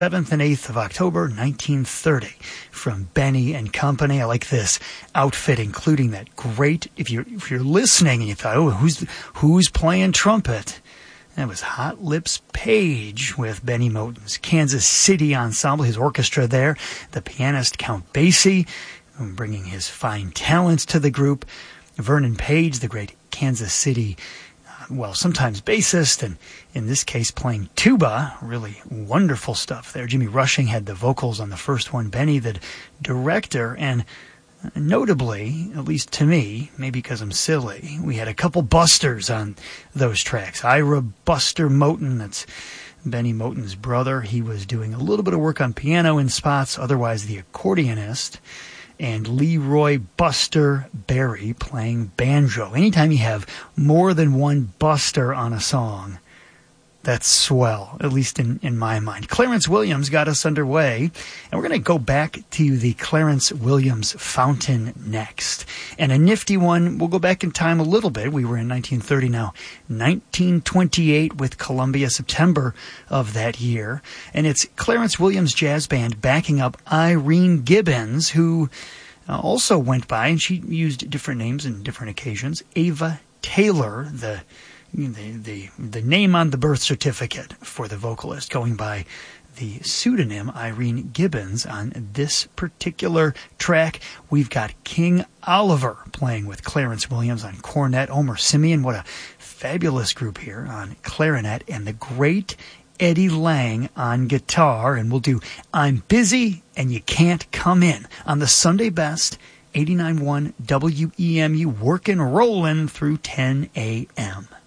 7th and 8th of October, 1930, from Benny and Company. I like this outfit, including that great, if you're listening and you thought, oh, who's playing trumpet? That was Hot Lips Page with Benny Moten's Kansas City Ensemble, his orchestra there. The pianist Count Basie, bringing his fine talents to the group. Vernon Page, the great Kansas City sometimes bassist, and in this case playing tuba. Really wonderful stuff there. Jimmy Rushing had the vocals on the first one. Benny, the director, and notably, at least to me, maybe because I'm silly, we had a couple busters on those tracks. Ira Buster Moten, that's Benny Moten's brother. He was doing a little bit of work on piano in spots, otherwise the accordionist. And Leroy Buster Berry playing banjo. Anytime you have more than one Buster on a song, that's swell, at least in my mind. Clarence Williams got us underway, and we're going to go back to the Clarence Williams Fountain next. And a nifty one, we'll go back in time a little bit. We were in 1930 now. 1928 with Columbia, September of that year. And it's Clarence Williams Jazz Band backing up Irene Gibbons, who also went by, and she used different names in different occasions. Ava Taylor, the name on the birth certificate for the vocalist, going by the pseudonym Irene Gibbons. On this particular track, we've got King Oliver playing with Clarence Williams on cornet, Omer Simeon, what a fabulous group here, on clarinet, and the great Eddie Lang on guitar. And we'll do I'm Busy and You Can't Come In on the Sunday Best, 89.1 WEMU, working, rolling through 10 a.m.